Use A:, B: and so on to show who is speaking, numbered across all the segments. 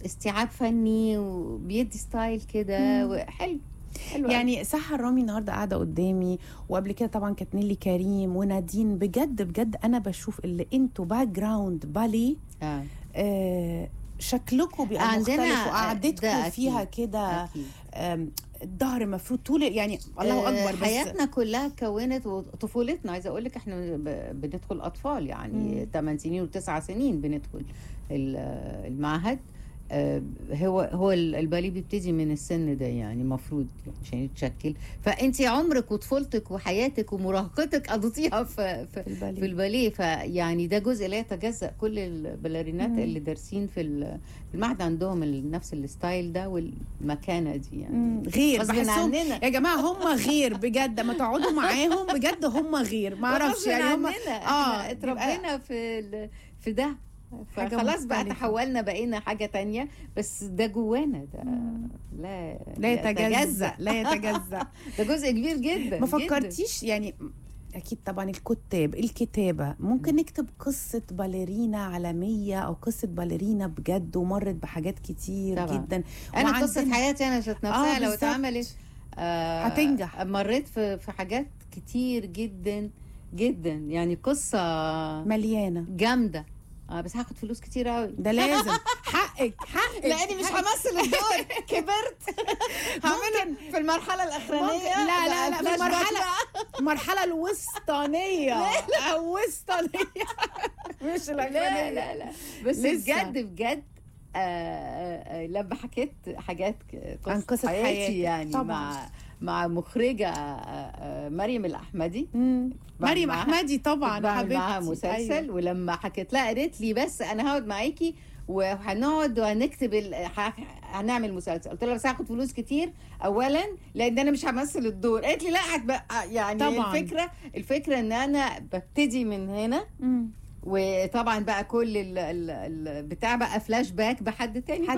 A: استيعاب فني وبيدي ستايل كده وحلو.
B: يعني سحر رامي النهارده قاعده قدامي، وقبل كده طبعا كانت نيلي كريم ونادين. بجد بجد انا بشوف اللي انتوا باك جراوند باليه شكلكم بيبقى مختلف وقعدتكم فيها كده. الظهر مفروض طول يعني الله اكبر. بس
A: حياتنا كلها كونت وطفولتنا. عايزه اقول لك احنا بندخل اطفال يعني 8 سنين و9 سنين بندخل المعهد. هو الباليه بيبتدي من السن ده يعني المفروض عشان يتشكل. فانت عمرك وطفولتك وحياتك ومراهقتك قضيتيها في الباليه. فيعني ده جزء لا يتجزأ. كل الباليرينات اللي دارسين في المعهد عندهم نفس الستايل ده والمكانه دي يعني
B: غير. بحسهم يا جماعه هم غير بجد، ما تقعدوا معاهم بجد هم غير. ما اعرفش يعني هم
A: اتربينا في ده. فخلاص بقى تحولنا بقينا حاجة تانية، بس ده جوانا ده
B: لا يتجزأ لا يتجزأ.
A: ده جزء كبير جدا.
B: ما فكرتيش يعني أكيد طبعا الكتابة ممكن نكتب قصة باليرينا عالمية أو قصة باليرينا بجد ومرت بحاجات كتير طبعا. جدا.
A: أنا قصة حياتي أنا ذات نفسها لو اتعملت
B: هتنجح.
A: مريت في حاجات كتير جدا جدا يعني قصة
B: مليانة
A: جامدة. بس هاخد فلوس كتير قوي.
B: ده لازم. حقك
A: لاني مش همثل الدور. كبرت. هعمله في المرحله الاخرانيه.
B: لا في المرحله الوسطانيه او وسطانيه مش الاخرانيه.
A: لا بس بجد بجد لما حكيت حاجات
B: عن قصه حياتي
A: يعني طبعا. مع مخرجة مريم الأحمدي.
B: مريم أحمدي طبعا
A: حبيبتي. معها مسلسل. أيوة. ولما حكيت لها قالت لي بس أنا هقعد معاكي وهنقعد وهنكتب هنعمل مسلسل. قلت لها بس هاخد فلوس كتير أولا لأن أنا مش همثل الدور. قالت لي لا يعني طبعاً. الفكرة إن أنا ببتدي من هنا. وطبعا بقى كل البتاع بقى فلاش باك بحد تاني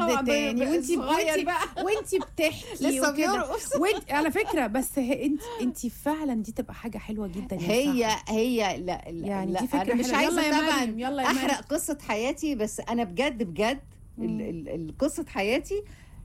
B: وانتي بتحكي
A: لسه بيرقص
B: على فكره. بس انتي فعلا دي تبقى حاجه حلوه جدا.
A: هي لا
B: يعني
A: لا
B: دي فكره
A: مش عايزه طبعا احرق قصه حياتي. بس انا بجد قصه حياتي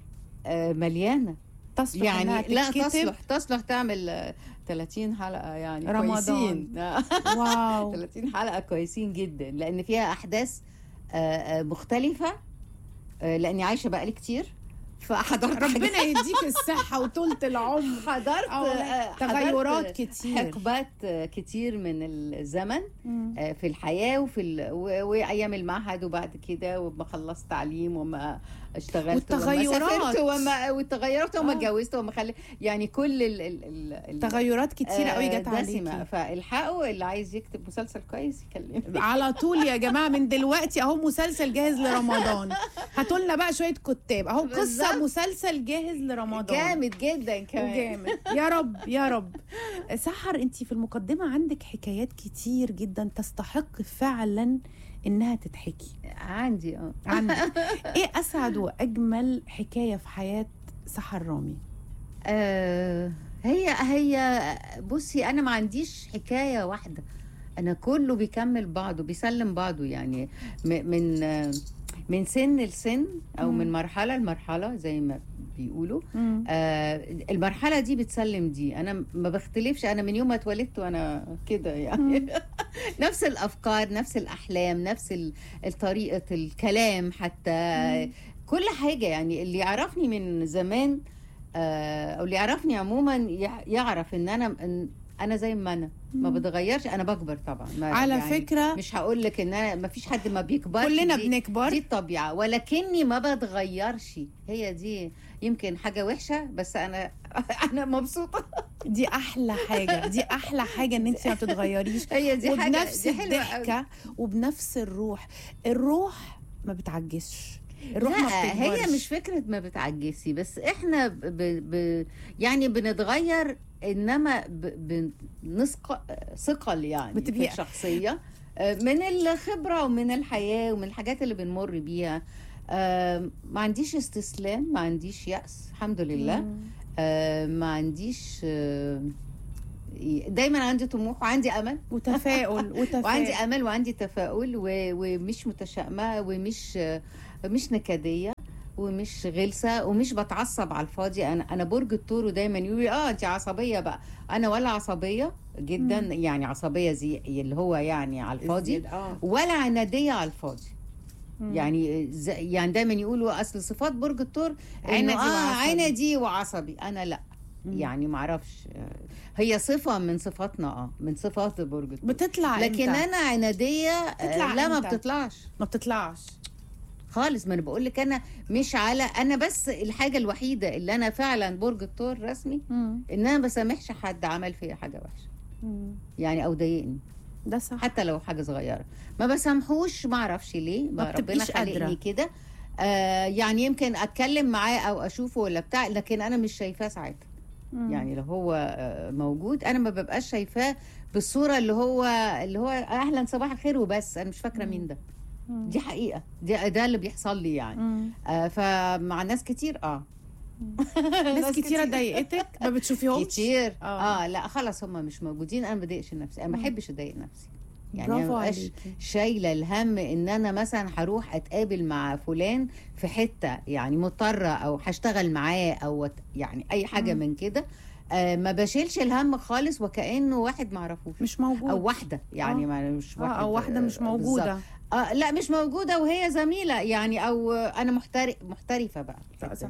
A: مليانه
B: تصلح
A: يعني لا تصلح تعمل 30 حلقة يعني
B: رمضان.
A: كويسين.
B: واو
A: 30 حلقة كويسين جدا لأن فيها أحداث مختلفة. لأني عايشة بقالي كتير فحضرت
B: ربنا يديك الصحة وطولة العمر.
A: حضرت
B: تغيرات كتير،
A: حقبات كتير من الزمن في الحياة وأيام المعهد وبعد كده وما خلصت تعليم وما اشتغلت والتغيرات وما اتجوزت وما يعني كل
B: التغيرات كتير قوي جت عليكي.
A: فالحقوا اللي عايز يكتب مسلسل كويس يكلمني
B: على طول يا جماعة. من دلوقتي اهو مسلسل جاهز لرمضان. هاتولنا بقى شوية كتاب اهو قصة مسلسل جاهز لرمضان.
A: جامد جدا كمان.
B: جامد. يا رب يا رب. سحر انتي في المقدمة عندك حكايات كتير جدا تستحق فعلا انها تتحكي.
A: عندي
B: عندك ايه اسعد واجمل حكايه في حياه سحر رامي؟
A: هي بصي انا ما عنديش حكايه واحده. انا كله بيكمل بعضه بيسلم بعضه يعني من سن لسن او من مرحله لمرحله زي ما بيقولوا. المرحله دي بتسلم دي. انا ما بختلفش. انا من يوم ما اتولدت وانا كده يعني نفس الافكار نفس الاحلام نفس طريقه الكلام حتى كل حاجه. يعني اللي يعرفني من زمان او اللي يعرفني عموما يعرف ان انا زي ما انا ما بتغيرش. انا بكبر طبعا
B: على يعني فكره
A: مش هقول لك ان انا ما فيش حد ما بيكبرش.
B: كلنا بنكبر.
A: دي الطبيعه ولكني ما بتغيرش. هي دي يمكن حاجه وحشه بس انا مبسوطه.
B: دي احلى حاجه. دي احلى حاجه ان انت ما بتتغيريش.
A: هي دي حاجه
B: وبنفس الضحكه وبنفس الروح ما بتعجزش. الروح ما بتكبرش.
A: هي مش فكره ما بتعجزي بس احنا يعني بنتغير انما ثقل يعني في الشخصيه من الخبره ومن الحياه ومن الحاجات اللي بنمر بيها. ما عنديش استسلام ما عنديش يأس الحمد لله. ما عنديش دايما عندي طموح وعندي امل
B: وتفاؤل
A: وعندي امل وعندي تفاؤل ومش متشائمه ومش نكديه ومش غلسه ومش بتعصب على الفاضي. انا برج الثور، ودايما يقولوا لي انت عصبيه بقى. انا ولا عصبيه جدا، يعني عصبيه زي اللي هو يعني على الفاضي، ولا عناديه على الفاضي. يعني دايما يقولوا اصل صفات برج الثور عنادي وعصبي. انا لا، يعني ما اعرفش، هي صفه من صفاتنا، من صفات برج الثور
B: بتطلع،
A: لكن انا عناديه لا، ما بتطلعش خالص. ما انا بقول لك انا مش على، انا بس الحاجه الوحيده اللي انا فعلا برج الثور رسمي ان انا ما بسامحش حد عمل فيا حاجه وحشه، يعني او ضايقني.
B: ده صح،
A: حتى لو حاجه صغيره ما بسامحوش، ما اعرفش ليه، ربنا خلقني كده. يعني يمكن اتكلم معاه او اشوفه ولا بتاع، لكن انا مش شايفاه ساعتها. يعني لو هو موجود انا ما ببقاش شايفاه بالصوره اللي هو اهلا صباح الخير وبس، انا مش فاكره مين ده. دي حقيقه، ده اللي بيحصل لي يعني. فمع ناس كتير
B: ناس كتيره ضايقتك ما بتشوفيهمش
A: كتير. لا خلاص هم مش موجودين، انا ما بضايقش نفسي، انا ما بحبش اضايق نفسي. يعني انا ما بقاش شايله الهم ان انا مثلا هروح اتقابل مع فلان في حته يعني مضطره، او هشتغل معاه، او يعني اي حاجه من كده. ما بشيلش الهم خالص، وكانه واحد ما اعرفوش،
B: مش موجود،
A: او واحده يعني مش واحد،
B: او واحده مش موجوده.
A: لا مش موجوده وهي زميله يعني، او انا محترفه بقى.
B: صح.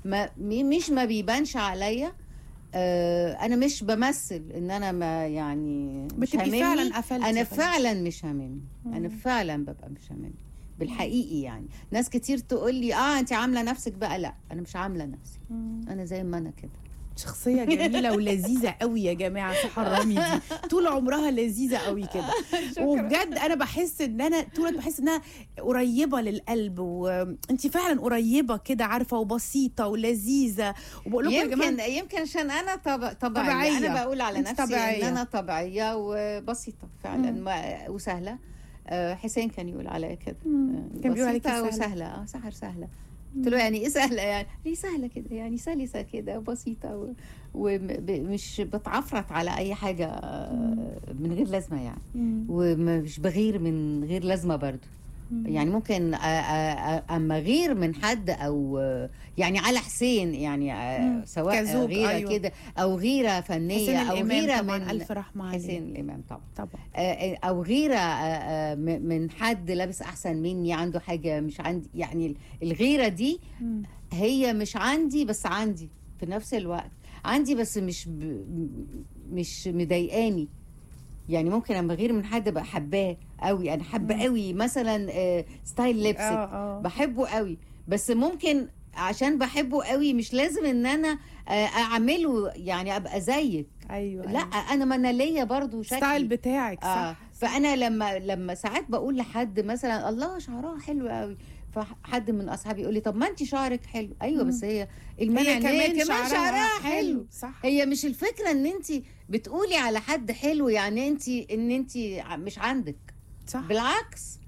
A: ما بيبانش عليا. انا مش بمثل ان انا ما يعني مش
B: بتبقي فعلا قفلتي.
A: انا فعلا مش هاممني، انا فعلا ببقى مش هاممني بالحقيقي. يعني ناس كتير تقول لي انت عامله نفسك بقى. لا انا مش عامله نفسي، انا زي ما انا كده.
B: شخصيه جميله ولذيذه قوي يا جماعه. سحر رامي دي طول عمرها لذيذه قوي كده. وبجد انا بحس ان انا طول بحس انها قريبه للقلب، وانت فعلا قريبه كده، عارفه، وبسيطه ولذيذه. وبقول لكم يا جماعه
A: يمكن عشان انا طبيعيه. انا بقول على نفسي طبيعية. ان انا طبيعيه وبسيطه فعلا وسهله. حسين كان يقول عليا كده،
B: كان بيقول عليك
A: وسهله. سحر سهله. قلت له يعني ايه سهله؟ يعني ليه سهله كده، يعني سلسه كده بسيطه، ومش بتعفرت على اي حاجه من غير لازمه يعني. ومش بغير من غير لازمه برضو. يعني ممكن اما غير من حد، او يعني على حسين يعني سواء غيره كده او غيره فنيه، او غيره من
B: الف رحمه عليه
A: حسين الامام طبعا. او غيره من حد لابس احسن مني، عنده حاجه مش عندي. يعني الغيره دي هي مش عندي، بس عندي في نفس الوقت. عندي بس مش مضايقاني. يعني ممكن اما غير من حد بقى حباه قوي. انا حابه قوي مثلا ستايل لبسك، بحبه قوي، بس ممكن عشان بحبه قوي مش لازم ان انا اعمله يعني ابقى زيك.
B: ايوه
A: لا انا ما انا ليا برضو شكلي
B: ستايل بتاعك. صح.
A: فانا لما ساعات بقول لحد مثلا الله شعرها حلو قوي، فحد من اصحابي يقول لي طب ما انت شعرك حلو. ايوه بس هي المانع ان هي كمان شعرها حلو.
B: صح.
A: هي مش الفكره ان انت بتقولي على حد حلو يعني انت مش عندك.
B: صح.
A: بالعكس،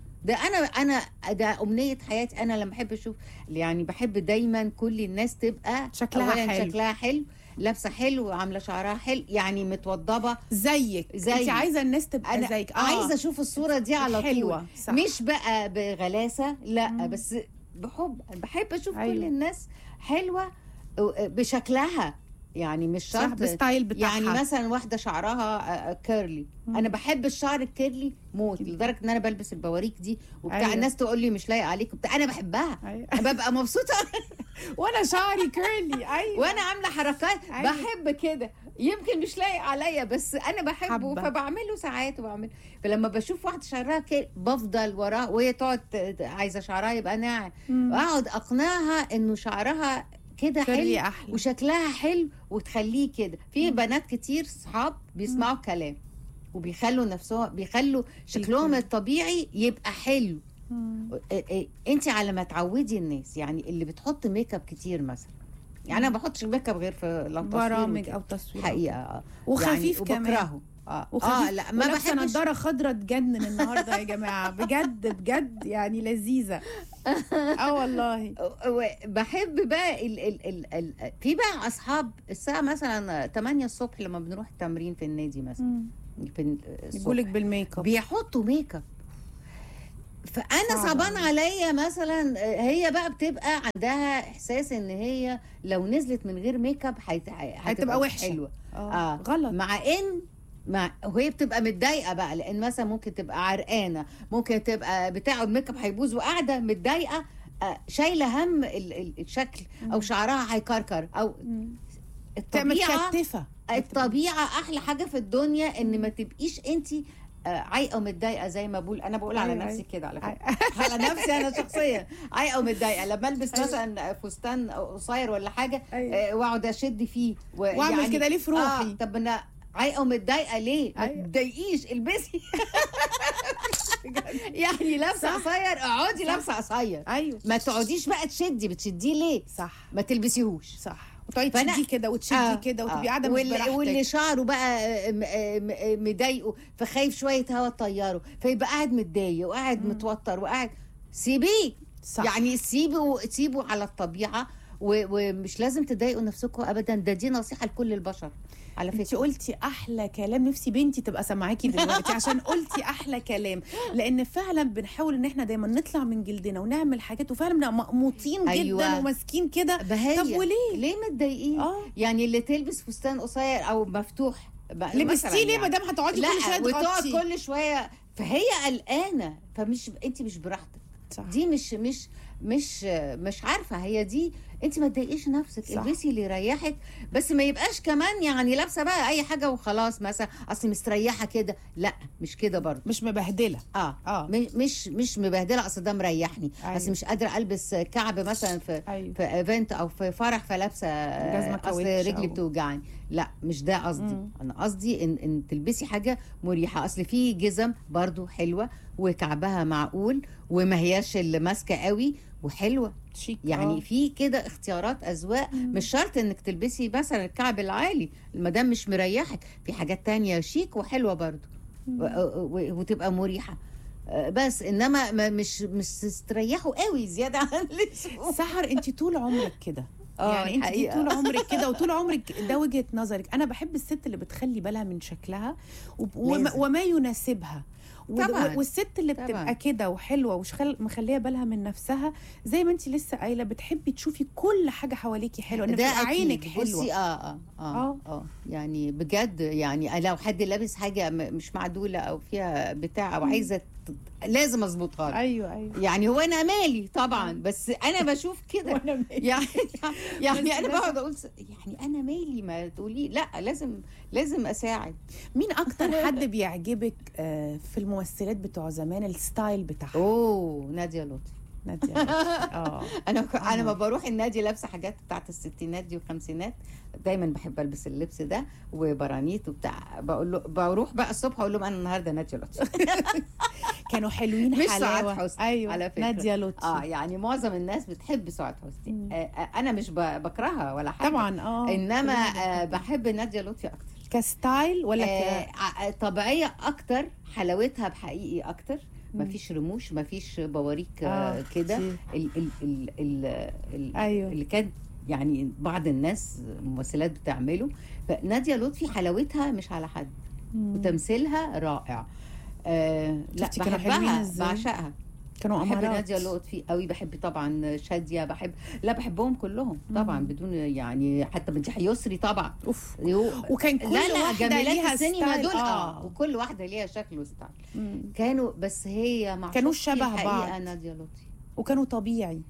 A: ده امنيه حياتي. انا لما احب اشوف، يعني بحب دايما كل الناس تبقى شكلها حلو، لابسه حلو، عامله شعرها حلو، يعني متوضبه زيك.
B: انت عايزه الناس تبقى زيك.
A: عايزه اشوف الصوره دي على
B: حلوة.
A: طول. مش بقى بغلاسه، لا. بس بحب اشوف كل الناس حلوه بشكلها، يعني مش شرط
B: بالستايل بتاعها.
A: يعني مثلا واحده شعرها كيرلي، انا بحب الشعر الكيرلي موت، لدرجه ان انا بلبس البواريك دي وبتاع. الناس تقول لي مش لايقه عليك وبتاع، انا بحبها. ببقى مبسوطه
B: وانا شعري كيرلي.
A: وانا عامله حركات. بحب كده. يمكن مش لايق عليا بس انا بحبه، فبعمله ساعات وبعمل. فلما بشوف واحده شعرها كده بفضل وراها، وهي تقعد عايزه شعرها يبقى ناعم، واقعد اقنعها انه شعرها كده حلو
B: أحلى.
A: وشكلها حلو وتخليه كده. في بنات كتير صحاب بيسمعوا كلام بيخلوا شكلهم الطبيعي يبقى حلو. انت على ما تعودي الناس، يعني اللي بتحط ميك اب كتير مثلا، يعني انا ما بحطش ميك اب غير في
B: برامج او تصوير
A: حقيقه.
B: وخفيف
A: يعني
B: كمان.
A: وبكرهه.
B: لا ما بحبش نضاره خضراء تجنن النهارده يا جماعه. بجد يعني لذيذه. والله
A: بحب بقى في بقى اصحاب الساعه مثلا 8 الصبح لما بنروح التمرين في النادي مثلا،
B: يقولك بالميك اب،
A: بيحطوا ميك اب فانا صعبان عليا مثلا. هي بقى بتبقى عندها احساس ان هي لو نزلت من غير ميك اب
B: هتبقى وحشه
A: حلوه.
B: غلط.
A: وهي بتبقى متضايقه بقى، لان مثلا ممكن تبقى عرقانه، ممكن تبقى بتاع الميك اب هيبوظ وقاعده متضايقه، شايله هم الشكل، او شعرها هيكركر، او الطبيعه احلى حاجه في الدنيا، ان ما تبقيش انت عايقه ومتضايقه. زي ما انا بقول على نفسي كده، على فكره على نفسي انا شخصيا عايقه ومتضايقه لما البس مثلا فستان قصير ولا حاجه، واقعد اشد فيه
B: واعمل كده ليه في روحي.
A: طب انا عايقه ومتضايقه ليه؟ ما تضايقيش، البسي يعني لابسه قصير، اقعدي لابسه قصير.
B: ايوه،
A: ما تقعديش بقى بتشديه ليه؟
B: صح،
A: ما تلبسيهوش.
B: صح، وتقعدي تشديه كده وتشدي كده وتبقي قاعده مش براحتك.
A: واللي شعره بقى مضايقه، فخايف شويه هوا تطيره، فيبقى قاعد متضايق وقاعد متوتر وقاعد. سيبيه، يعني سيبوا على الطبيعه، ومش لازم تضايقوا نفسكم ابدا. دي نصيحه لكل البشر على فكره.
B: انت قلتي احلى كلام، نفسي بنتي تبقى سامعاكي دلوقتي عشان قلتي احلى كلام، لان فعلا بنحاول ان احنا دايما نطلع من جلدنا ونعمل حاجات، وفعلا بنبقى مقموطين جدا وماسكين كده. طب وليه
A: متضايقين؟ يعني اللي تلبس فستان قصير او مفتوح
B: لبستيه ليه؟ ما دام هتقعدي كل شويه
A: وتقعد كل شويه، فهي قلقانه، انت مش براحتك. صح. دي مش عارفه، هي دي. انت ما تضايقيش نفسك، البسي اللي يريحك، بس ما يبقاش كمان يعني لابسه بقى اي حاجه وخلاص، مثلا اصل مستريحه كده. لا، مش كده برضه،
B: مش مبهدله.
A: مش مبهدله، اصل ده مريحني. اصل مش قادره البس كعب مثلا في ايفنت او في فرح، فلابسه اصل رجلي بتوجعني. لا، مش ده قصدي. انا قصدي ان تلبسي حاجه مريحه. اصل في جزم برضه حلوه وكعبها معقول وما هياش اللي ماسكه قوي وحلوه
B: شيك.
A: يعني في كده اختيارات اذواق. مش شرط انك تلبسي مثلا الكعب العالي ما دام مش مريحك. في حاجات تانية شيك وحلوه برضو وتبقى مريحه، بس انما مش تستريحوا قوي زياده عن اللزوم.
B: سحر، انت طول عمرك كده. يعني انت طول عمرك كده، وطول عمرك ده وجهة نظرك. انا بحب الست اللي بتخلي بالها من شكلها وما يناسبها. والست اللي بتبقى كده وحلوه مخليه بالها من نفسها، زي ما انت لسه قايله، بتحبي تشوفي كل حاجه حواليكي حلوه، ان عينك حلوه.
A: يعني بجد، يعني لو حد لابس حاجه مش معدوله او فيها بتاع او عايزه لازم اظبطها.
B: ايوه.
A: يعني هو انا مالي طبعا، بس انا بشوف كده. يعني انا بقعد اقول يعني انا مالي، ما تقولي لا، لازم اساعد.
B: مين اكتر حد بيعجبك في الممثلات بتوع زمان، الستايل بتاعها؟
A: نادية لطفي. انا ما بروح النادي لابسه حاجات بتاعت الستينات دي والخمسينات، دايما بحب البس اللبس ده وبرانيت وبتاع. بروح بقى الصبح اقول لهم انا النهارده نادية لطفي.
B: كانوا حلوين،
A: مش
B: حلاوه.
A: سعاد حسني.
B: ايوه،
A: على فكره
B: نادية لطفي.
A: يعني معظم الناس بتحب سعاد حسني. انا مش بكرهها ولا حاجه
B: طبعا.
A: انما بحب نادية لطفي اكتر
B: كستايل ولا
A: طبيعيه اكتر، حلاوتها بحقيقي اكتر. مفيش رموش، مفيش بواريك كده.
B: أيوه.
A: اللي كان يعني بعض الناس ممثلات بتعمله. فنادية لطفي حلاوتها مش على حد، وتمثيلها رائع. لا، بحبها، بعشقها.
B: كانوا
A: بحب نادية لطفي قوي، بحب طبعا شادية، بحبهم كلهم طبعا بدون يعني، حتى مديحة يسري طبعا.
B: وكان كل واحدة ليها
A: السينما دول وكل واحدة ليها شكل وستايل. كانوا، بس هي
B: كانوا شبه بعض.
A: نادية لطفي
B: وكانوا طبيعي.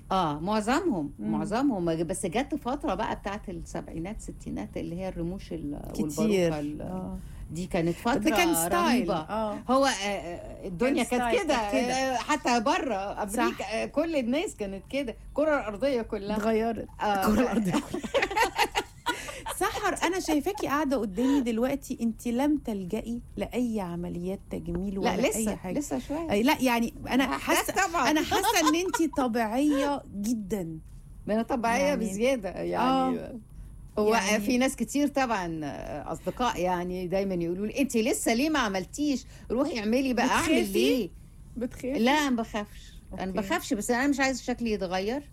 A: معظمهم بس جت فترة بقى بتاعت السبعينات الستينات اللي هي الرموش والباروكة دي كانت فترة رهيبة. هو الدنيا كانت كده. حتى بره أمريكا كل الناس كانت كده، الكرة الأرضية كلها
B: اتغيرت. الكرة الأرضية كلها. سحر، أنا شايفاكي قاعدة قدامي دلوقتي، أنت لم تلجئي لأي عمليات تجميل ولا أي حاجة؟
A: لسه شوية.
B: لا يعني أنا حاسة إن أنت طبيعية جدا.
A: أنا طبيعية يعني بزيادة يعني. هو في ناس كتير طبعا اصدقاء يعني دايما يقولوا لي انت لسه ليه ما عملتيش، روحي اعملي بقى. اعمل ليه؟
B: بتخافي؟
A: لا، ما بخافش. انا بخافش، بس انا مش عايزه شكلي يتغير.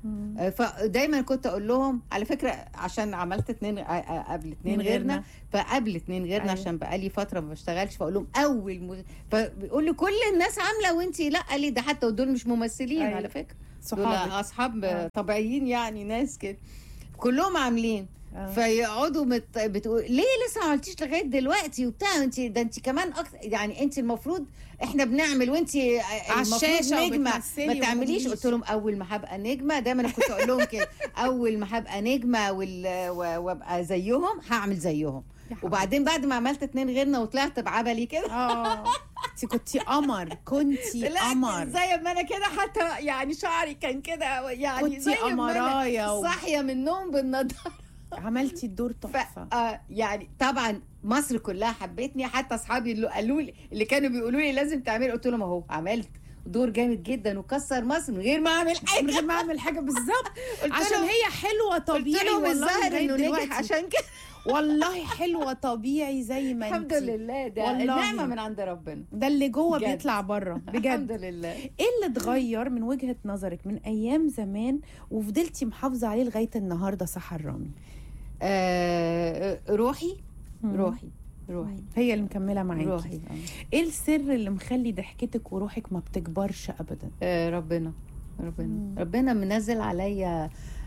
A: فدايما كنت اقول لهم على فكره، عشان عملت 2 قبل 2 غيرنا، فقبل 2 غيرنا
B: أيوة.
A: عشان بقالي فتره ما بشتغلش، فاقول لهم فبيقول لي كل الناس عامله وانتي لا. لي ده حتى دول مش ممثلين.
B: أيوة.
A: على فكره
B: صحابك.
A: دول اصحاب طبيعيين يعني، ناس كده كلهم عاملين. فيقعدوا بتقول ليه لسه ما عملتيش لغايه دلوقتي وبتاع، انت كمان اكتر يعني، انت المفروض احنا بنعمل وانت المفروض نجمه ما تعمليش. قلت لهم اول ما هبقى نجمه، دايما انا كنت اقول لهم كده، اول ما هبقى نجمه وابقى زيهم هعمل زيهم. وبعدين بعد ما عملت 2 غيرنا وطلعت بعبلي كده،
B: انت كنتي قمر، كنتي قمر
A: زي ما انا كده، حتى يعني شعري كان كده يعني
B: كنتي قمرايه
A: صاحيه من النوم بالنضاره.
B: عملتي الدور تحفه.
A: يعني طبعا مصر كلها حبتني، حتى اصحابي اللي قالوا لي، اللي كانوا بيقولوا لي لازم تعملي، قلت لهم اهو عملت دور جامد جدا وكسر مصر من غير ما اعمل حاجه،
B: من غير ما اعمل حاجه بالظبط. عشان هي حلوه طبيعي.
A: والله انه نجح عشان كده.
B: والله حلوه طبيعي زي ما
A: الحمد لله، ده النعمه من عند ربنا،
B: ده اللي جوه بيطلع بره بجد.
A: الحمد لله.
B: ايه اللي اتغير من وجهه نظرك من ايام زمان وفضلتي محافظه عليه لغايه النهارده سحر رامي؟
A: روحي
B: هي اللي مكمله معاكي.
A: روحي.
B: ايه السر اللي مخلي ضحكتك وروحك ما بتكبرش ابدا؟
A: ربنا منزل عليا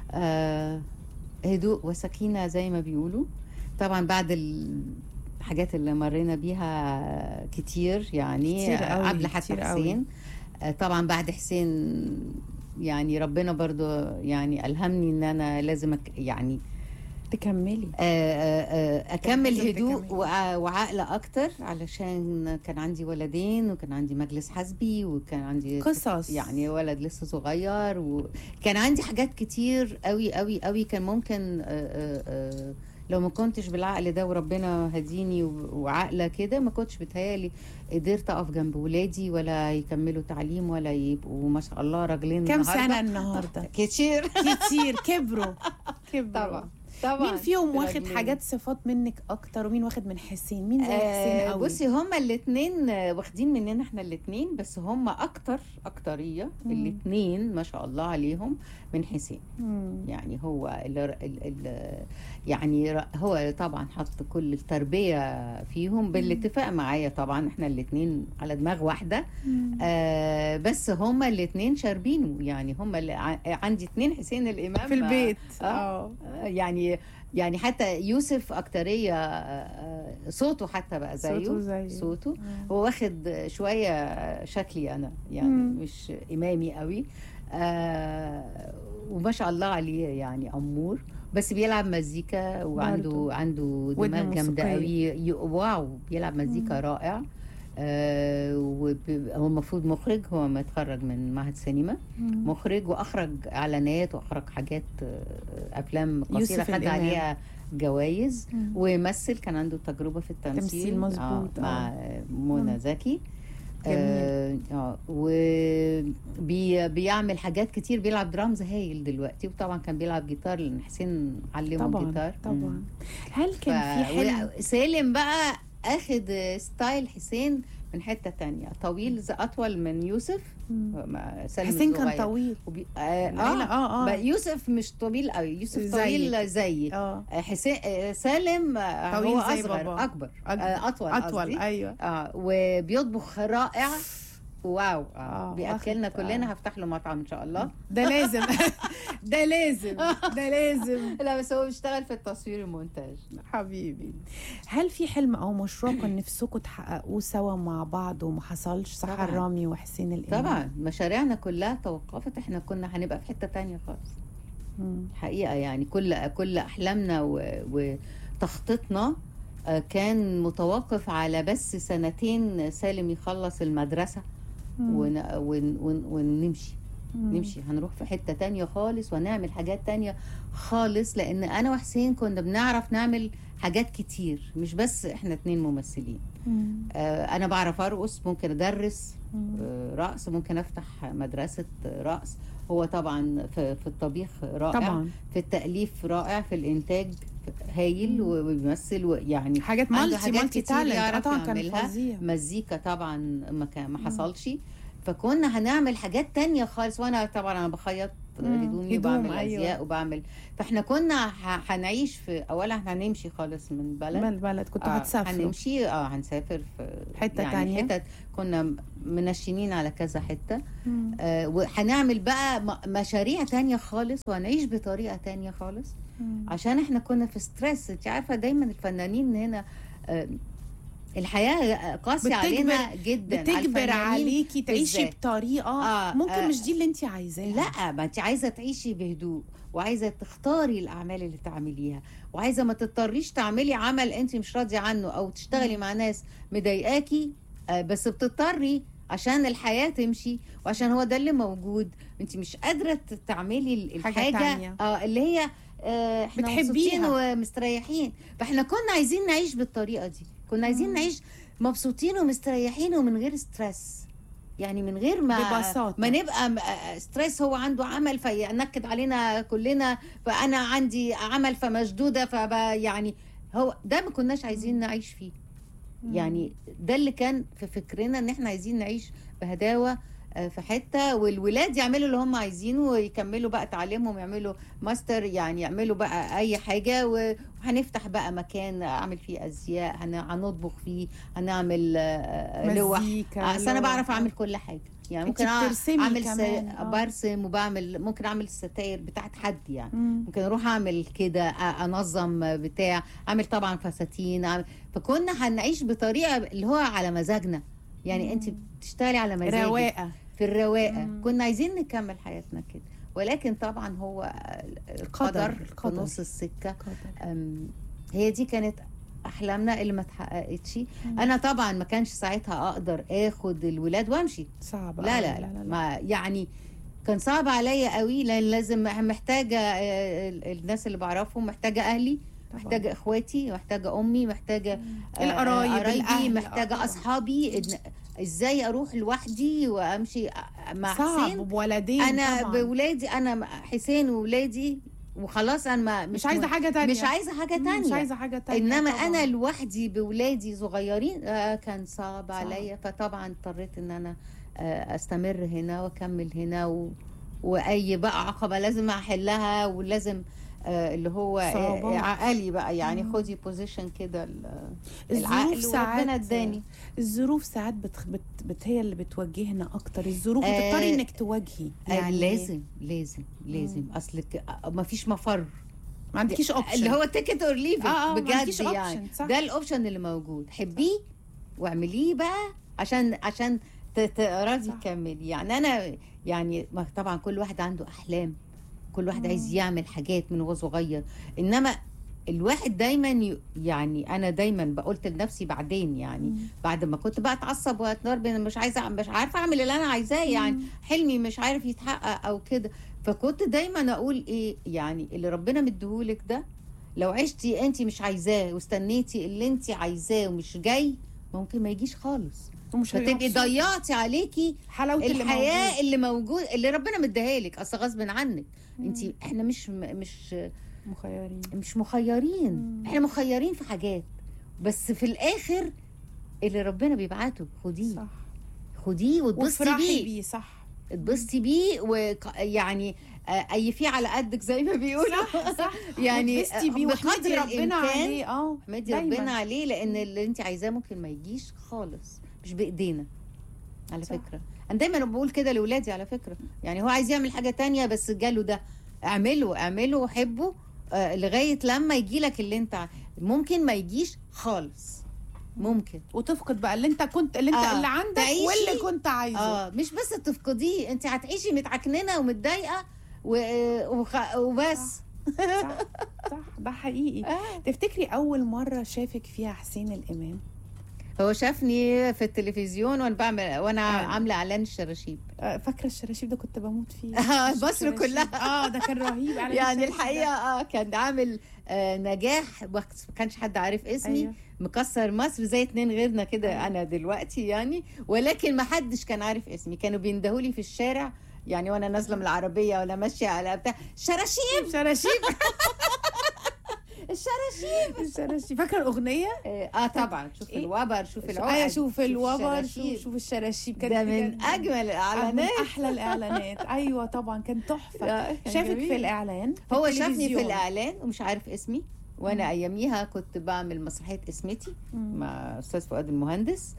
A: هدوء وسكينه زي ما بيقولوا. طبعا بعد الحاجات اللي مرينا بيها كتير يعني، قبل حتى حسين. طبعا بعد حسين يعني ربنا برضو يعني ألهمني ان انا لازم يعني
B: تكملي
A: اكمل هدوء وعقل اكتر، علشان كان عندي ولدين وكان عندي مجلس حزبي وكان عندي
B: قصص
A: يعني، ولد لسه صغير، وكان عندي حاجات كتير قوي قوي قوي. كان ممكن لو ما كنتش بالعقل ده وربنا هديني وعقله كده، ما كنتش بتهيالي قدرت اقف جنب ولادي ولا يكملوا تعليم ولا يبقوا ما شاء الله راجلين.
B: كم سنه النهارده؟
A: كتير
B: كبروا طبعا. مين فيهم واخد حاجات صفات منك اكتر ومين واخد من حسين؟ مين زي حسين قوي؟
A: بصي هما الاثنين واخدين مننا احنا الاثنين، بس هما اكتريه الاثنين ما شاء الله عليهم من حسين. يعني هو يعني هو طبعا حط كل التربيه فيهم بالاتفاق معايا. طبعا احنا الاثنين على دماغ واحده. بس هما الاثنين شاربينه يعني. هما اللي عندي 2 حسين الامام
B: في البيت.
A: يعني حتى يوسف أكترية صوته حتى بقى زيه. صوته هو واخد شوية شكلي أنا يعني، مش إمامي قوي. وما شاء الله عليه يعني أمور، بس بيلعب مزيكا وعنده دماغ جامدة قوي. واو، بيلعب مزيكا رائع. هو المفروض مخرج، هو متخرج من معهد سينما. مخرج واخرج اعلانات واخرج حاجات افلام قصيره خد عليها جوائز. ويمثل، كان عنده تجربه في التمثيل
B: مظبوط
A: مع منى زكي. وبيعمل حاجات كتير، بيلعب درامز هايل دلوقتي، وطبعا كان بيلعب جيتار لان حسين علمه الجيتار.
B: طبعا. هل كان في حلم؟
A: سالم بقى اخد ستايل حسين من حته تانية، طويل اطول من يوسف.
B: حسين كان طويل
A: يوسف مش طويل قوي، يوسف طويل زي حسين. سالم هو اصغر اطول
B: ايوه.
A: وبيطبخ رائع. واو. بياكلنا كلنا. هفتح له مطعم ان شاء الله.
B: ده لازم ده لازم
A: لا بس هو بيشتغل في التصوير والمونتاج.
B: حبيبي، هل في حلم او مشروع كان نفسكم تحققوه سوا مع بعض وما حصلش؟ سحر رامي وحسين الامام.
A: طبعا مشاريعنا كلها توقفت. احنا كنا هنبقى في حته تانية خالص حقيقه يعني. كل احلامنا وتخطيطنا كان متوقف على بس 2 سالم يخلص المدرسة ونمشي. هنروح في حتة تانية خالص ونعمل حاجات تانية خالص، لأن أنا وحسين كنا بنعرف نعمل حاجات كتير، مش بس إحنا 2 ممثلين. أنا بعرف أرقص، ممكن أدرس رقص، ممكن أفتح مدرسة رقص. هو طبعا في الطبيخ رائع طبعا. في التأليف رائع، في الإنتاج هايل وبيمثل يعني
B: حاجات مالتي تالنت.
A: طبعا كان فظيع. مزيكا طبعا ما حصلش. فكنا هنعمل حاجات تانية خالص. وانا طبعا انا بخيط هدومي وبعمل
B: أيوة.
A: ازياء وبعمل. فاحنا كنا هنعيش في اولا هنمشي خالص من بلد
B: كنتوا هتسافروا؟
A: هنمشي هنسافر في
B: حته
A: يعني
B: تانية.
A: حتت كنا منشنين على كذا حته. وهنعمل بقى مشاريع تانية خالص، وهنعيش بطريقه تانية خالص. عشان احنا كنا في ستريس. انت عارفه دايما الفنانين هنا الحياه قاسيه علينا جدا،
B: بتجبر عليكي تعيشي
A: بالذات.
B: بطريقه ممكن مش دي اللي انت عايزاها.
A: لا، ما انت عايزه تعيشي بهدوء، وعايزه تختاري الاعمال اللي تعمليها، وعايزه ما تضطريش تعملي عمل انت مش راضيه عنه، او تشتغلي مع ناس مضايقاكي بس بتضطري عشان الحياه تمشي، وعشان هو ده اللي موجود. انت مش قادره تعملي الحاجه اللي هي احنا مبسوطين ومستريحين. فاحنا كنا عايزين نعيش بالطريقه دي، كنا عايزين نعيش مبسوطين ومستريحين ومن غير ستريس، يعني من غير ما نبقى ستريس. هو عنده عمل فينكد علينا كلنا، فانا عندي عمل فمشدوده، يعني هو ده ما كناش عايزين نعيش فيه. يعني ده اللي كان في فكرنا، ان احنا عايزين نعيش بهداوه في حته، والولاد يعملوا اللي هم عايزينه ويكملوا بقى تعليمهم، يعملوا ماستر، يعني يعملوا بقى اي حاجه. وهنفتح بقى مكان اعمل فيه ازياء، هنطبخ فيه، هنعمل لوح. انا بعرف اعمل كل حاجه، يعني ممكن اعمل برسم، وبعمل ممكن اعمل الستاير بتاعت حد، يعني ممكن اروح اعمل كده، انظم بتاع، اعمل طبعا فساتين. فكنا هنعيش بطريقه اللي هو على مزاجنا، يعني انت بتشتغلي على مزاجك،
B: رواقه
A: في الرواقه. كنا عايزين نكمل حياتنا كده، ولكن طبعا هو القدر في نص السكه. هي دي كانت احلامنا اللي ما اتحققتش. انا طبعا ما كانش ساعتها اقدر اخد الولاد وامشي،
B: صعب.
A: لا ما يعني كان صعب عليا قوي، لان لازم محتاجه الناس اللي بعرفهم، محتاجه اهلي، محتاجه اخواتي، محتاجه امي، محتاجه
B: قرايبي،
A: محتاجه اصحابي. ازاي اروح لوحدي وامشي مع حسين؟
B: صعب بولدين.
A: انا بولادي، انا حسين وولادي وخلاص. انا
B: مش عايزه حاجه تانية،
A: مش عايزه حاجه تانية. انما طبعا انا لوحدي بولادي صغيرين كان صعب عليا. فطبعا اضطريت ان انا استمر هنا واكمل هنا، واي بقى عقبه لازم احلها، ولازم اللي هو عقلي بقى، يعني خدي بوزيشن كده العقل، وربنا اداني.
B: الظروف ساعات هي اللي بتوجهنا اكتر. الظروف بتضطري انك تواجهي،
A: يعني لازم اصلك ما فيش مفر،
B: ما عندكيش اوبشن،
A: اللي هو تيكت اور ليف بجد. يعني
B: صح.
A: ده الاوبشن اللي موجود، حبيه واعمليه بقى عشان تقدري تكملي. يعني انا يعني طبعا كل واحد عنده احلام، كل واحد عايز يعمل حاجات من وهو صغير. انما الواحد دايما يعني انا دايما بقولت لنفسي بعدين، يعني بعد ما كنت بقى اتعصب واتنرفز، مش عارفه اعمل اللي انا عايزاه، يعني حلمي مش عارف يتحقق او كده. فكنت دايما اقول ايه، يعني اللي ربنا مديهولك ده لو عشتي انت مش عايزاه واستنيتي اللي انت عايزاه ومش جاي، ممكن ما يجيش خالص، فتبقي ضيعتي عليكي
B: حلاوه
A: الحياه اللي موجود، اللي ربنا مديها لك اصل غصب عنك. احنا مش مخيرين. احنا مخيرين في حاجات، بس في الاخر اللي ربنا بيبعته خديه، خديه واتبسطي بيه.
B: صح،
A: اتبسطي بيه، ويعني ايفيه على قدك زي ما بيقولوا.
B: صح
A: يعني
B: اتبسطي بيه وحمدي ربنا عليه.
A: حمدي ربنا عليه، لان اللي انت عايزاه ممكن ما يجيش خالص، مش بايدينا على فكره. انا دايما بقول كده لاولادي على فكره، يعني هو عايز يعمل حاجه تانية بس جاله ده، اعمله وحبه لغايه لما يجي لك اللي انت ممكن ما يجيش خالص، ممكن
B: وتفقد بقى اللي انت اللي عندك واللي كنت عايزه.
A: مش بس تفقديه، انت هتعيشي متعكننه ومتضايقه وبس.
B: صح ده حقيقي. تفتكري اول مره شافك فيها حسين الامام؟
A: هو شافني في التلفزيون وانا عامله اعلان الشراشيب.
B: فاكره الشراشيب ده كنت بموت فيه.
A: مصر كلها.
B: ده كان رهيب.
A: يعني الحقيقه كان عامل نجاح، ما كانش حد عارف اسمي. أيوه. مكسر مصر زي 2 غيرنا كده. أيوه. انا دلوقتي يعني، ولكن ما حدش كان عارف اسمي. كانوا بيندهولي في الشارع، يعني وانا نازله من العربيه ولا ماشيه على بتاع، شراشيب
B: الشراشيب فاكره الاغنيه؟
A: طبعا. شوف الوبر، شوف العقد،
B: ايوه شوف الوبر، شوف الشراشيب.
A: ده من اجمل الاعلانات،
B: من احلى الاعلانات. ايوه طبعا كان تحفه. شافك في الاعلان،
A: هو شافني في الاعلان ومش عارف اسمي، وانا اياميها كنت بعمل مسرحيه اسمتي مع استاذ فؤاد المهندس.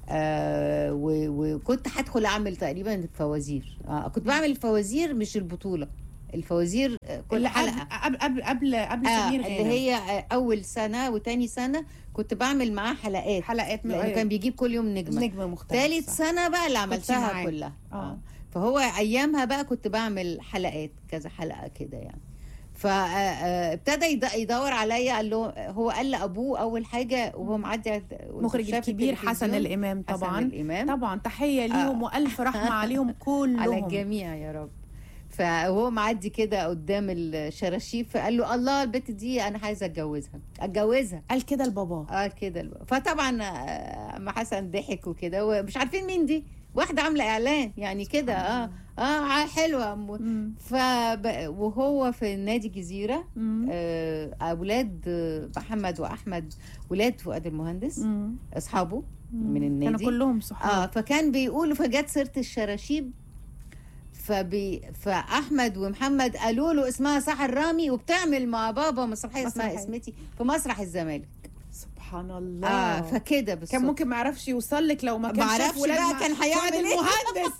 A: وكنت هدخل اعمل تقريبا فوازير. كنت بعمل الفوازير مش البطوله، الفوازير كل حلقه
B: قبل سمير غانم،
A: اللي هي اول سنه وتاني سنه كنت بعمل معاه حلقات لانه كان بيجيب كل يوم نجم مختلف. ثالث سنه بقى اللي عملتها كلها. فهو ايامها بقى كنت بعمل حلقات، كذا حلقه كده يعني. فابتدى يدور عليا، قال له، هو قال لابوه اول حاجه وهو معدي
B: المخرج الكبير حسن الامام. طبعا تحيه ليهم والف رحمه عليهم كلهم،
A: على الجميع يا رب. فهو معدي كده قدام الشراشيب، فقال له الله البت دي انا عايزه اتجوزها.
B: قال كده لبابا؟
A: قال كده لبابا. فطبعا اما حسن ضحك وكده، ومش عارفين مين دي، واحده عامله اعلان يعني كده. حلوه. وهو في نادي جزيره، اولاد محمد واحمد ولاد فؤاد المهندس، اصحابه من النادي،
B: كانوا كلهم صحاب.
A: فكان بيقولوا، فجت سيره الشراشيب، فاحمد ومحمد قالوا له اسمها سحر رامي وبتعمل مع بابا مسرحيه اسمها اسمتي في مسرح الزمالك.
B: سبحان الله.
A: فكده بس
B: كان ممكن ما يعرفش يوصل لك لو ما كانش
A: شاف ولاد كان هيعمل ايه
B: المهندس.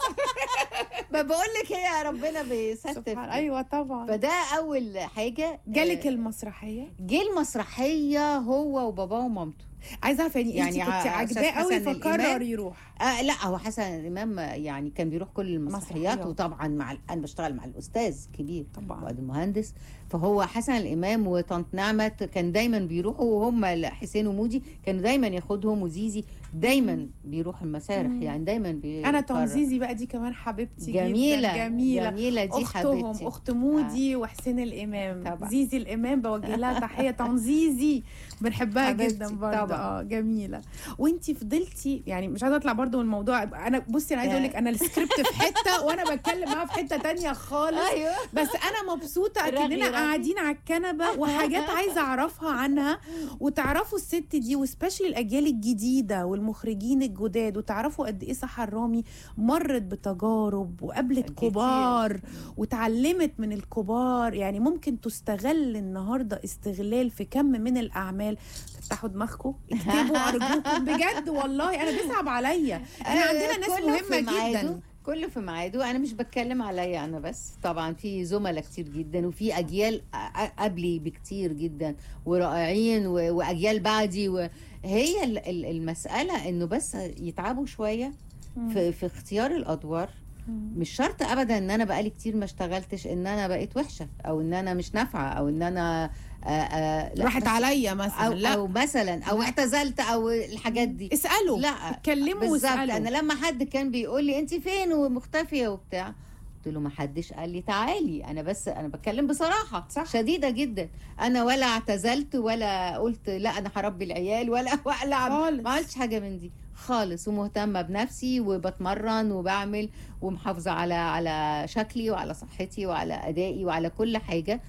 A: ما بقول لك هي ربنا بيستر.
B: ايوه طبعا.
A: فده اول حاجه.
B: جالك المسرحيه؟
A: جه المسرحيه هو وباباه ومامته.
B: عايزه اعرف يعني انت كنت عاجباه قوي فقرر يروح؟
A: لا، هو حسن الامام يعني كان بيروح كل المسرحيات، وطبعا انا بشتغل مع الاستاذ كبير طبعا فؤاد المهندس. فهو حسن الامام وطنط نعمت كان دايما بيروحوا، وهم حسين ومودي كانوا دايما ياخدهم، وزيزي دايما بيروح المسارح يعني دايما
B: انا طنط زيزي بقى دي كمان حبيبتي
A: جميله
B: جدا. جميله
A: دي حبيبتي،
B: اخت مودي وحسين الامام
A: طبعا.
B: زيزي الامام بوجه لها تحيه. طنط زيزي بنحبها جدا برضه. جميله. وانتي فضلتي يعني، مش عايزه اطلع برضه من الموضوع. انا بصي انا عايزه اقول لك، انا السكريبت في حته وانا بتكلم معاها في حته تانية خالص.
A: أيوة.
B: بس انا مبسوطه اننا قاعدين على الكنبه وحاجات عايزه اعرفها عنها، وتعرفوا الست دي، وسبيشلي الاجيال الجديده والمخرجين الجداد، وتعرفوا قد ايه سحر رامي مرت بتجارب وقابلت كبار وتعلمت من الكبار. يعني ممكن تستغل النهارده استغلال في كم من الاعمال. تفتحوا دماغكم، اكتبوا ارجوكم بجد والله انا بيصعب عليا. احنا عندنا ناس مهمه جدا،
A: كله في ميعاده. انا مش بتكلم عليا انا بس، طبعا في زملاء كتير جدا، وفي اجيال قبلي بكتير جدا ورائعين، واجيال بعدي. وهي المساله انه بس يتعبوا شويه في اختيار الادوار. مش شرط ابدا ان انا بقالي كتير ما اشتغلتش ان انا بقيت وحشه، او ان انا مش نافعه، او ان انا
B: راحت عليا مثلا،
A: او مثلا او اعتزلت، او الحاجات دي.
B: اسالوا،
A: لا
B: اتكلموا واسالوا.
A: انا لما حد كان بيقول لي انت فين ومختفيه وبتاع، قلت له ما حدش قال لي تعالي. انا بتكلم بصراحه صح. شديده جدا. انا ولا اعتزلت ولا قلت لا انا هربي العيال ولا ما عملتش حاجه من دي خالص، ومهتمه بنفسي وبتمرن وبعمل ومحافظه على شكلي وعلى صحتي وعلى ادائي وعلى كل حاجه.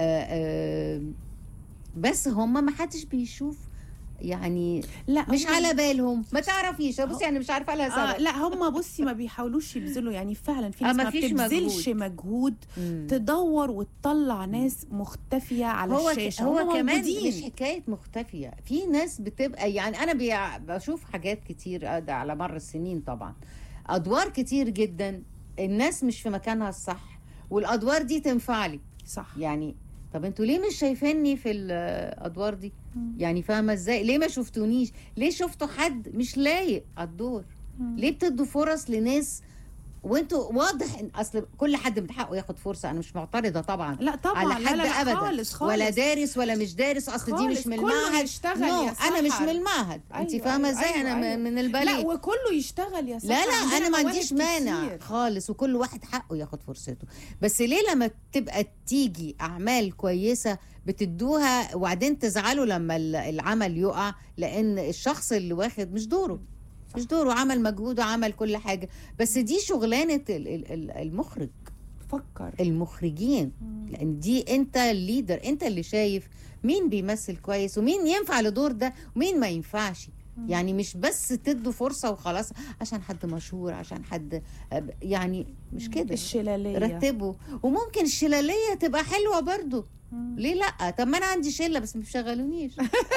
A: بس هم ما حدش بيشوف يعني، لا مش على بالهم، ما تعرفيش. بصي انا مش عارفه لها سبب.
B: لا هم بصي ما بيحاولوش يبذلوا، يعني فعلا في ناس ما بتبذلش مجهود تدور وتطلع ناس مختفيه على الشاشه.
A: هو كمان مش حكايه مختفيه، في ناس بتبقى يعني، انا بشوف حاجات كتير على مر السنين طبعا، ادوار كتير جدا الناس مش في مكانها الصح، والادوار دي تنفع لي
B: صح.
A: يعني طب انتوا ليه مش شايفيني في الادوار دي؟ يعني فاهمه ازاي؟ ليه ما شفتونيش؟ ليه شفتوا حد مش لايق على الدور؟ ليه بتدوا فرص لناس وانتوا واضح ان اصل كل حد من حقه ياخد فرصه؟ انا مش معترضه طبعا،
B: لا طبعا،
A: على حد
B: لا
A: ابدا
B: خالص.
A: ولا دارس ولا مش دارس، اصل دي مش من المعهد. انا مش من المعهد. انت فاهمه ازاي؟ انا من البلد.
B: لا وكله يشتغل يا
A: لا انا ما عنديش مانع خالص، وكل واحد حقه ياخد فرصته. بس ليه لما تبقى تيجي اعمال كويسه بتدوها وبعدين تزعلوا لما العمل يقع؟ لان الشخص اللي واخد مش دوره، عمل مجهود وعمل كل حاجه. بس دي شغلانه المخرج
B: فكر
A: المخرجين، لان دي انت الليدر، انت اللي شايف مين بيمثل كويس ومين ينفع لدور ده ومين ما ينفعش. يعني مش بس تدوا فرصة وخلاص عشان حد مشهور، عشان حد يعني مش كده.
B: الشلالية
A: رتبوا. وممكن الشلالية تبقى حلوة برضو، ليه لا؟ طب ما انا عندي شلة بس ما بيشغلونيش.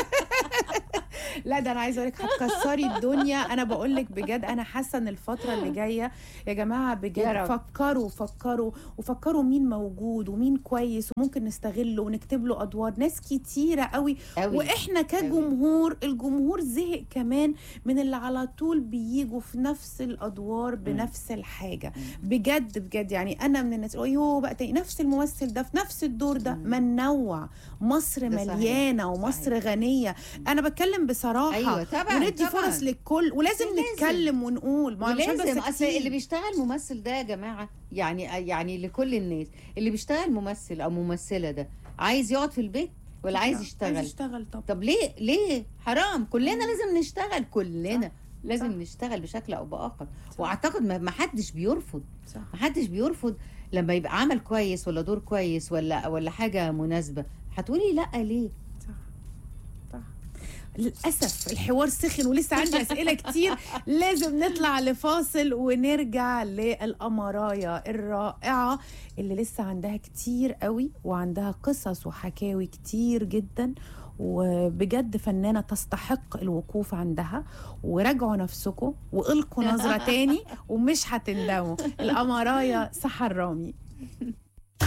B: لا ده انا عايزه اقول لك هتكسري الدنيا. انا بقول لك بجد انا حاسه ان الفتره اللي جايه يا جماعه بجد فكروا مين موجود ومين كويس وممكن نستغله ونكتب له ادوار. ناس كتيره قوي. واحنا كجمهور الجمهور زهق كمان من اللي على طول بييجوا في نفس الادوار بنفس الحاجه. بجد بجد يعني انا من الناس يوه بقى تاني نفس الممثل ده في نفس الدور ده. ما ننوع. مصر مليانه ومصر غنيه. انا بتكلم بصراحه.
A: أيوة طبعا
B: وندي فرص للكل ولازم نتكلم ونقول.
A: ما لازم. اصل اللي بيشتغل ممثل ده يا جماعه يعني لكل الناس اللي بيشتغل ممثل او ممثله ده عايز يقعد في البيت ولا عايز يشتغل؟
B: عايز يشتغل طبعا.
A: طب ليه حرام؟ كلنا لازم نشتغل، كلنا لازم نشتغل بشكل او باخر. واعتقد ما حدش بيرفض. ما حدش بيرفض لما يبقى عمل كويس ولا دور كويس ولا حاجه مناسبه. هتقولي لا ليه؟
B: للأسف الحوار سخن ولسه عندي أسئلة كتير. لازم نطلع لفاصل ونرجع للأمرايا الرائعة اللي لسه عندها كتير قوي وعندها قصص وحكاوي كتير جدا، وبجد فنانة تستحق الوقوف عندها. وراجعوا نفسكم وإلقوا نظرة تاني ومش هتندموا. الأمرايا سحر رامي.